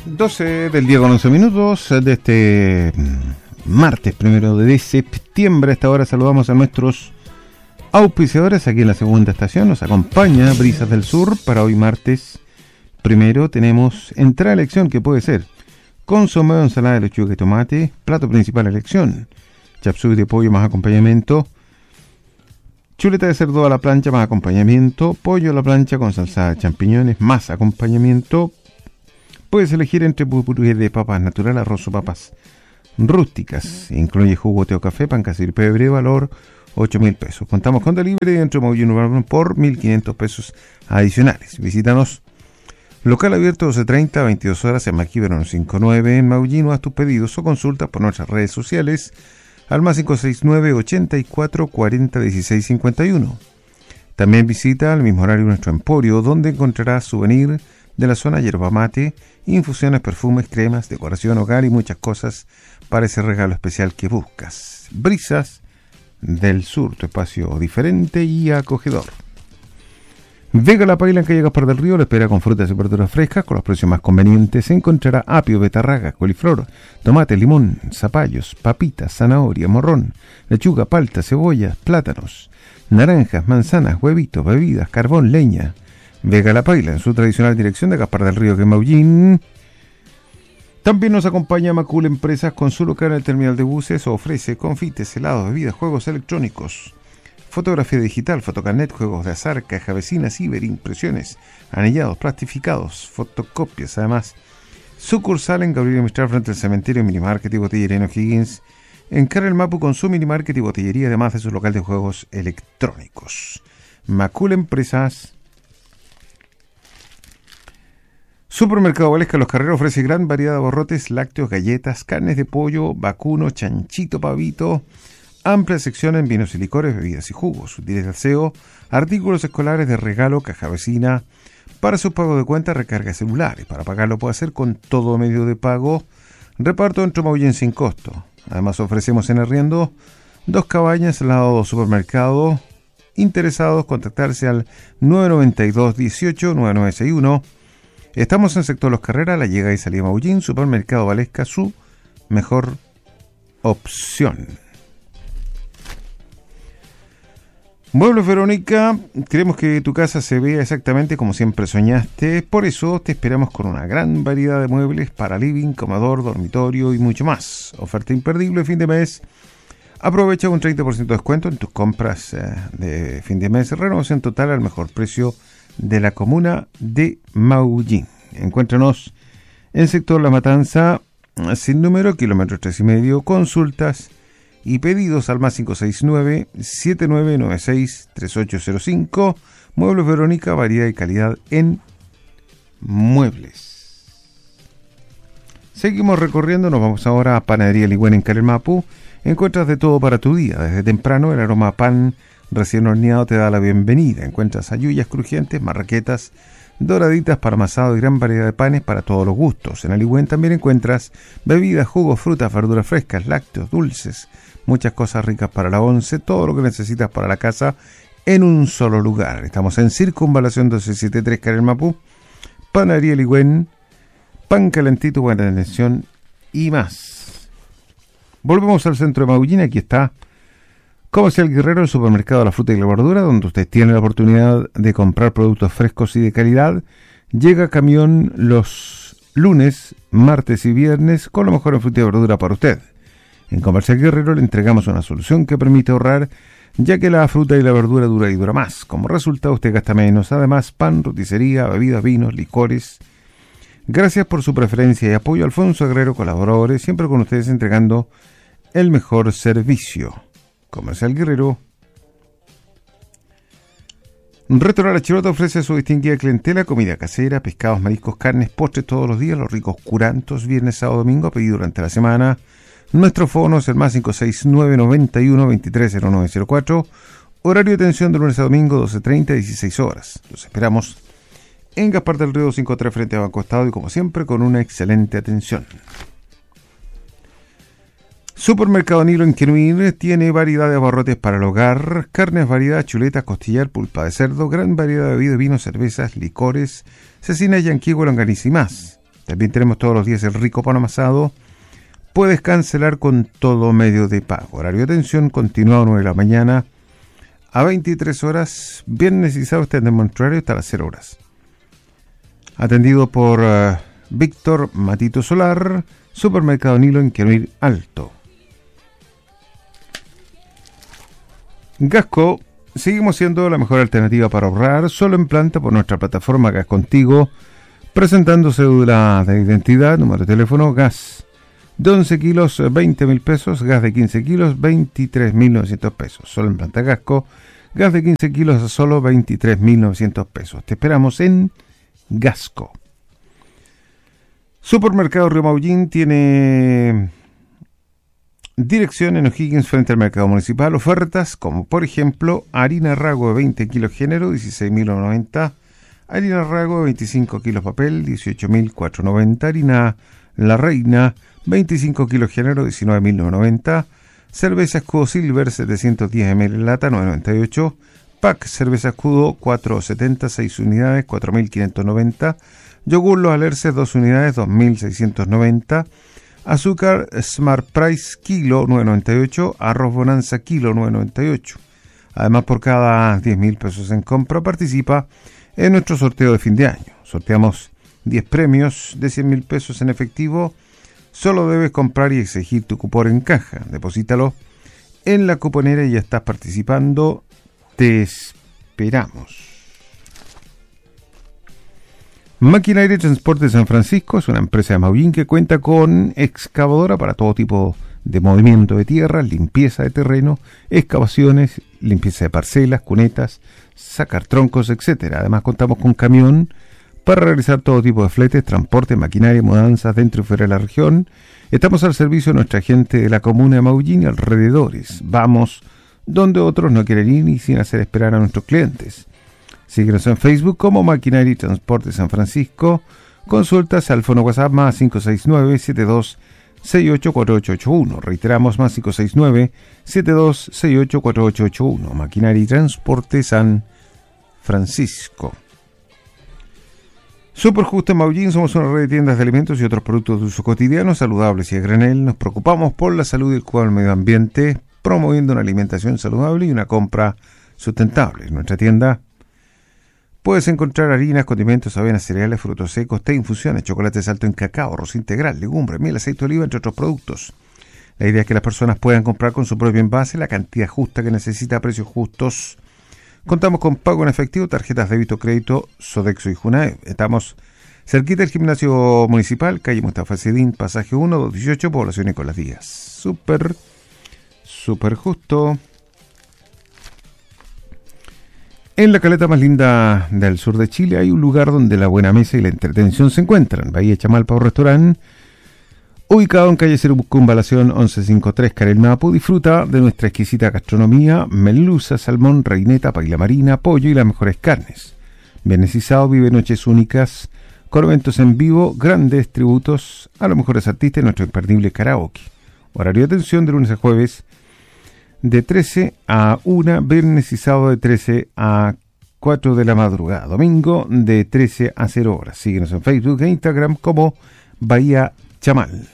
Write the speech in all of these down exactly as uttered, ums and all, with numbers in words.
doce del día con once minutos de este martes primero de septiembre. A esta hora saludamos a nuestros auspiciadores aquí en la segunda estación. Nos acompaña Brisas del Sur. Para hoy martes primero tenemos entrada a elección, que puede ser consomé o ensalada de lechuga y tomate, plato principal a elección, chapsui de pollo más acompañamiento, chuleta de cerdo a la plancha más acompañamiento, pollo a la plancha con salsa de champiñones más acompañamiento. Puedes elegir entre puré de papas natural, arroz o papas rústicas. Incluye jugo, té o café, pan casero y pebre, valor ocho mil pesos. Contamos con delivery dentro de Maullín Urbano por mil quinientos pesos adicionales. Visítanos. Local abierto doce treinta a veintidós horas en Maquíbero cincuenta y nueve en Maullín. Haz tus pedidos o consultas por nuestras redes sociales al más cinco seis nueve, ochenta y cuatro, cuarenta, dieciséis cincuenta y uno. También visita al mismo horario nuestro emporio, donde encontrarás souvenir de la zona, yerba mate, infusiones, perfumes, cremas, decoración, hogar y muchas cosas para ese regalo especial que buscas. Brisas del Sur, tu espacio diferente y acogedor. Vega La Paila en calle Gaspar del Río le espera con frutas y verduras frescas con los precios más convenientes. Se encontrará apio, betarraga, coliflor, tomate, limón, zapallos, papitas, zanahoria, morrón, lechuga, palta, cebollas, plátanos, naranjas, manzanas, huevitos, bebidas, carbón, leña. Vega La Paila en su tradicional dirección de Gaspar del Río, que Maullín. También nos acompaña Macul Empresas con su local en el terminal de buses. Ofrece confites, helados, bebidas, juegos electrónicos, fotografía digital, fotocarnet, juegos de azar, caja vecina, ciber, impresiones, anillados, plastificados, fotocopias. Además, sucursal en Gabriel Mistral frente al cementerio, minimarket y botillería en O'Higgins. Encara el Mapu con su minimarket y botillería, además de su local de juegos electrónicos. Macul Empresas. Supermercado Valesca Los Carreros ofrece gran variedad de abarrotes, lácteos, galletas, carnes de pollo, vacuno, chanchito, pavito, amplia sección en vinos y licores, bebidas y jugos, útiles de aseo, artículos escolares de regalo, caja vecina. Para su pago de cuenta, recarga celulares. Para pagarlo puede hacer con todo medio de pago. Reparto entre Maullín sin costo. Además ofrecemos en arriendo dos cabañas al lado del supermercado. Interesados, contactarse al nueve nueve dos, dieciocho, nueve nueve seis uno. Estamos en sector Los Carreras, la llegada y salida de Maullín. Supermercado Valesca, su mejor opción. Muebles Verónica, queremos que tu casa se vea exactamente como siempre soñaste. Por eso te esperamos con una gran variedad de muebles para living, comedor, dormitorio y mucho más. Oferta imperdible fin de mes. Aprovecha un treinta por ciento de descuento en tus compras eh, de fin de mes. Renovación total al mejor precio de la comuna de Maullín. Encuéntranos en sector La Matanza, sin número, kilómetro tres y medio. Consultas y pedidos al más cinco seis nueve, siete nueve nueve seis, tres ocho cero cinco. Muebles Verónica, variedad y calidad en muebles. Seguimos recorriendo, nos vamos ahora a Panadería Ligüen en Carelmapu. Encuentras de todo para tu día. Desde temprano el aroma a pan recién horneado te da la bienvenida. Encuentras ayuyas crujientes, marraquetas, doraditas para amasado y gran variedad de panes para todos los gustos. En Aligüen también encuentras bebidas, jugos, frutas, verduras frescas, lácteos, dulces, muchas cosas ricas para la once, todo lo que necesitas para la casa en un solo lugar. Estamos en Circunvalación doce setenta y tres Carelmapu, Panadería Aligüen, pan calentito, buena atención y más. Volvemos al centro de Maullín. Aquí está Comercial Guerrero, el supermercado de la fruta y la verdura, donde usted tiene la oportunidad de comprar productos frescos y de calidad. Llega camión los lunes, martes y viernes con lo mejor en fruta y verdura para usted. En Comercial Guerrero le entregamos una solución que permite ahorrar, ya que la fruta y la verdura dura y dura más. Como resultado, usted gasta menos. Además, pan, roticería, bebidas, vinos, licores. Gracias por su preferencia y apoyo. Alfonso Guerrero, colaboradores, siempre con ustedes entregando el mejor servicio. Comercial Guerrero. Restaurante La Chirota ofrece a su distinguida clientela comida casera, pescados, mariscos, carnes, postres todos los días, los ricos curantos, viernes, sábado, domingo, a pedir durante la semana. Nuestro fono es el más cinco seis nueve, noventa y uno, veintitrés cero nueve cero cuatro. Horario de atención de lunes a domingo, doce treinta, dieciséis horas. Los esperamos en Gaspar del Río cincuenta y tres frente a Banco Estado y como siempre con una excelente atención. Supermercado Nilo en Quenuín tiene variedad de abarrotes para el hogar, carnes, variedad, chuletas, costillar, pulpa de cerdo, gran variedad de bebidas, vinos, cervezas, licores, cecina, yanquigo, longaniza y más. También tenemos todos los días el rico pan amasado. Puedes cancelar con todo medio de pago. Horario de atención continuado nueve de la mañana a veintitrés horas. Viernes y sábado estén en Montreal hasta las cero horas. Atendido por uh, Víctor Matito Solar, Supermercado Nilo en Quenuir Alto. Gasco, seguimos siendo la mejor alternativa para ahorrar, solo en planta por nuestra plataforma Gas Contigo, presentando cédula de identidad, número de teléfono, gas de once kilos, veinte mil pesos, gas de quince kilos, veintitrés mil novecientos pesos. Solo en planta Gasco, gas de quince kilos a solo veintitrés mil novecientos pesos. Te esperamos en Gasco. Supermercado Río Maullín tiene dirección en O'Higgins frente al mercado municipal. Ofertas como por ejemplo harina Rago de veinte kilos género, dieciséis mil noventa. Harina Rago de veinticinco kilos papel, dieciocho mil cuatrocientos noventa. Harina La Reina, veinticinco kilos género, diecinueve mil noventa. Cerveza Escudo Silver, setecientos diez mililitros en lata, nueve noventa y ocho. Pack Cerveza Escudo, cuatrocientos setenta, seis unidades, cuatro mil quinientos noventa. Yogur Los Alerces, dos unidades, dos mil seiscientos noventa. Azúcar Smart Price, kilo, nueve noventa y ocho. Arroz Bonanza, kilo, nueve noventa y ocho. Además, por cada diez mil pesos en compra, participa en nuestro sorteo de fin de año. Sorteamos diez premios de cien mil pesos en efectivo. Solo debes comprar y exigir tu cupón en caja. Deposítalo en la cuponera y ya estás participando. Te esperamos. Maquinaria y Transporte de San Francisco es una empresa de Maullín que cuenta con excavadora para todo tipo de movimiento de tierra, limpieza de terreno, excavaciones, limpieza de parcelas, cunetas, sacar troncos, etcétera. Además contamos con camión para realizar todo tipo de fletes, transporte, maquinaria, mudanzas dentro y fuera de la región. Estamos al servicio de nuestra gente de la comuna de Maullín y alrededores. Vamos donde otros no quieren ir y sin hacer esperar a nuestros clientes. Síguenos en Facebook como Maquinaria y Transporte San Francisco. Consultas al fono WhatsApp más cinco seis nueve, siete dos seis ocho, cuatro ocho ocho uno. Reiteramos más cinco seis nueve, siete dos seis ocho, cuatro ocho ocho uno. Maquinaria y Transporte San Francisco. Super Justo en Maullín, somos una red de tiendas de alimentos y otros productos de uso cotidiano, saludables y a granel. Nos preocupamos por la salud y el cuidado del medio ambiente, promoviendo una alimentación saludable y una compra sustentable. En nuestra tienda puedes encontrar harinas, condimentos, avenas, cereales, frutos secos, té, infusiones, chocolates alto en cacao, arroz integral, legumbres, miel, aceite de oliva, entre otros productos. La idea es que las personas puedan comprar con su propio envase la cantidad justa que necesita a precios justos. Contamos con pago en efectivo, tarjetas de débito, crédito, Sodexo y Junae. Estamos cerquita del gimnasio municipal, calle Mustafa Cedín, pasaje uno, doscientos dieciocho, población Nicolás Díaz. Súper, súper justo. En la caleta más linda del sur de Chile hay un lugar donde la buena mesa y la entretención se encuentran. Bahía Chamalpa, un restaurante ubicado en calle Circunvalación once cincuenta y tres, Carel Mapu. Disfruta de nuestra exquisita gastronomía, merluza, salmón, reineta, paella marina, pollo y las mejores carnes. Viernes y sábado vive noches únicas con eventos en vivo, grandes tributos a los mejores artistas y nuestro imperdible karaoke. Horario de atención de lunes a jueves de trece a una, viernes y sábado de trece a cuatro de la madrugada, domingo de trece a cero horas. Síguenos en Facebook e Instagram como Bahía Chamal.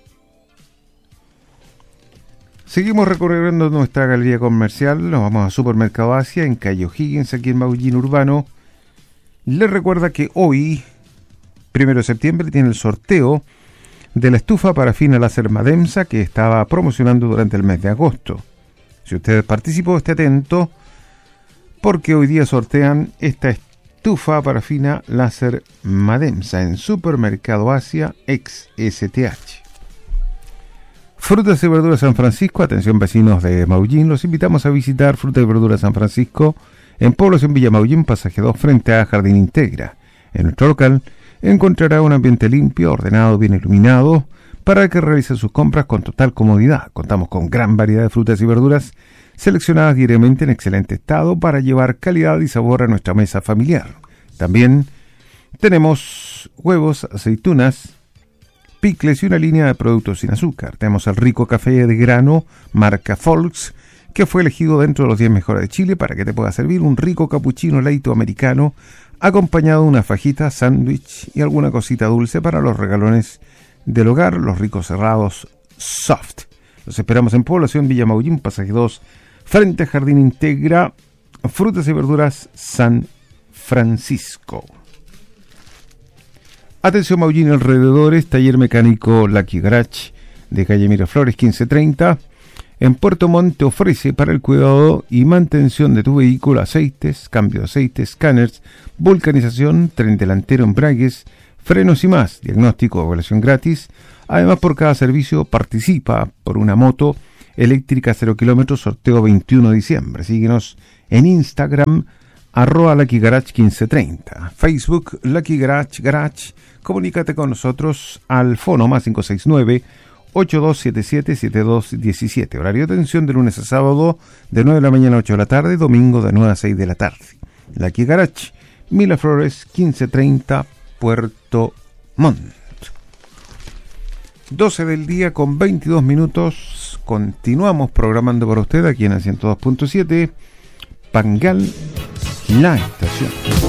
Seguimos recorriendo nuestra galería comercial, nos vamos a Supermercado Asia en calle O'Higgins, aquí en Maullín Urbano. Les recuerda que hoy, primero de septiembre, tiene el sorteo de la estufa parafina láser Mademsa que estaba promocionando durante el mes de agosto. Si usted participó, esté atento, porque hoy día sortean esta estufa parafina láser Mademsa en Supermercado Asia ex S T H. Frutas y Verduras San Francisco, atención vecinos de Maullín, los invitamos a visitar Frutas y Verduras San Francisco en Población Villa Maullín, pasaje dos, frente a Jardín Integra. En nuestro local encontrará un ambiente limpio, ordenado, bien iluminado, para que realice sus compras con total comodidad. Contamos con gran variedad de frutas y verduras seleccionadas diariamente en excelente estado para llevar calidad y sabor a nuestra mesa familiar. También tenemos huevos, aceitunas, picles y una línea de productos sin azúcar. Tenemos el rico café de grano marca Folks, que fue elegido dentro de los diez mejores de Chile para que te pueda servir un rico capuchino leito americano acompañado de una fajita, sándwich y alguna cosita dulce para los regalones del hogar, los ricos cerrados soft. Los esperamos en Población Villa Maullín, pasaje dos, frente a Jardín Integra, Frutas y Verduras San Francisco. Atención Maullín y alrededores, taller mecánico Lucky Garage de calle Miraflores quince treinta. En Puerto Montt te ofrece para el cuidado y mantención de tu vehículo aceites, cambio de aceite, escáneres, vulcanización, tren delantero, embragues, frenos y más. Diagnóstico o evaluación gratis. Además, por cada servicio participa por una moto eléctrica cero kilómetros, sorteo veintiuno de diciembre. Síguenos en Instagram, arroba Lucky Garage quince treinta. Facebook, Lucky Garage Garage. Comunícate con nosotros al fono más cinco seis nueve, ocho dos siete siete, siete dos uno siete. Horario de atención de lunes a sábado de nueve de la mañana a ocho de la tarde, domingo de nueve a seis de la tarde. Lucky Garage, Miraflores quince treinta, Puerto Montt. doce del día con veintidós minutos. Continuamos programando para usted aquí en el ciento dos punto siete. Pangal, la estación.